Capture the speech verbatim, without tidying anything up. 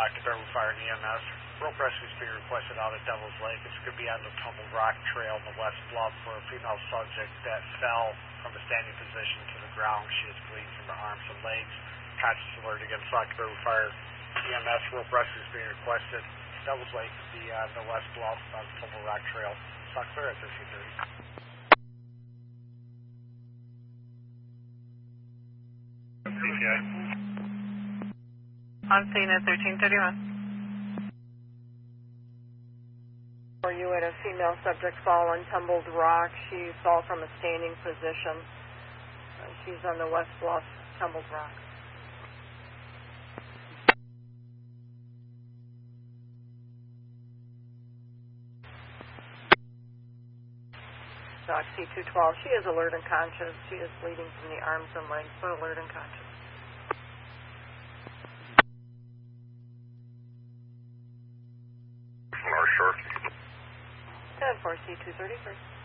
active air fire and E M S. Rope rescue is being requested out at Devil's Lake. It's going to be on the Tumbled Rock Trail in the West Bluff for a female subject that fell from a standing position to the ground. She is bleeding from her arms and legs. Conscious alert against active air fire. E M S rope rescue is being requested. Devil's Lake, the, uh, the West Bluff on the Tumbled Rock Trail. Stock clear at thirteen thirty. C P I. On scene at thirteen thirty-one. For you had a female subject fall on Tumbled Rock. She fell from a standing position. Uh, she's on the West Bluff, Tumbled Rock. Doc C two twelve, she is alert and conscious. She is bleeding from the arms and legs, but alert and conscious. North Shore. ten four C two thirty-three.